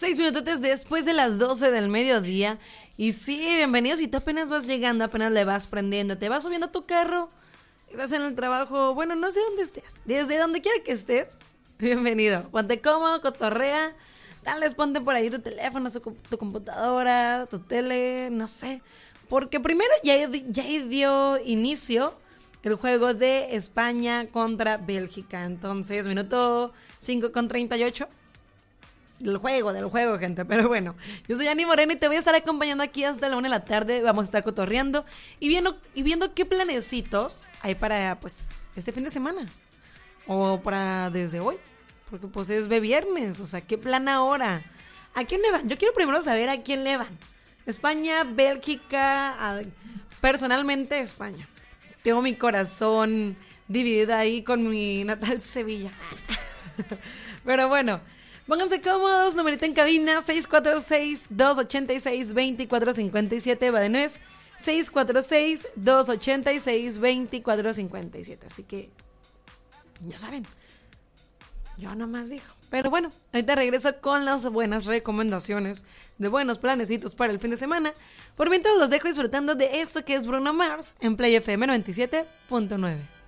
6 minutos después de las 12 del mediodía. Y sí, bienvenidos. Si tú apenas vas llegando, apenas le vas prendiendo, te vas subiendo a tu carro, estás en el trabajo, bueno, no sé dónde estés, desde donde quiera que estés, bienvenido. Ponte cómodo, cotorrea, tal vez ponte por ahí tu teléfono, tu computadora, tu tele, no sé. Porque primero ya dio inicio el juego de España contra Bélgica. Entonces, minuto 5:38. Del juego, gente. Pero bueno, yo soy Ani Moreno y te voy a estar acompañando aquí hasta la 1 de la tarde. Vamos a estar cotorreando y viendo qué planecitos hay para, pues, este fin de semana. O para desde hoy. Porque, pues, es de viernes. O sea, ¿qué plan ahora? ¿A quién le van? Yo quiero primero saber a quién le van. España, Bélgica, personalmente España. Tengo mi corazón dividido ahí con mi natal Sevilla. Pero bueno, pónganse cómodos, numerito en cabina 646-286-2457, va de nuez, 646-286-2457, así que ya saben, yo nomás digo. Pero bueno, ahorita regreso con las buenas recomendaciones de buenos planecitos para el fin de semana. Por mientras los dejo disfrutando de esto que es Bruno Mars en Play FM 97.9.